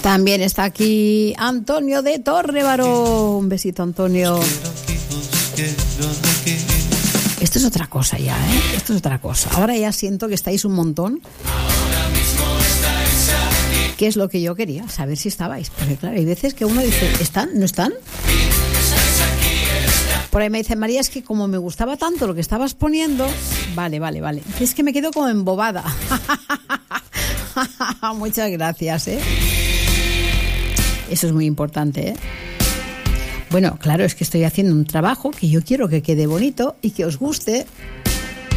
También está aquí Antonio de Torrebaró. Un besito, Antonio. Esto es otra cosa ya, ¿eh? Esto es otra cosa. Ahora ya siento que estáis un montón. ¿Qué es lo que yo quería? Saber si estabais. Porque claro, hay veces que uno dice, ¿están? ¿No están? Por ahí me dice María, es que como me gustaba tanto lo que estabas poniendo... Vale. Es que me quedo como embobada. Muchas gracias, ¿eh? Eso es muy importante, ¿eh? Bueno, claro, es que estoy haciendo un trabajo que yo quiero que quede bonito y que os guste.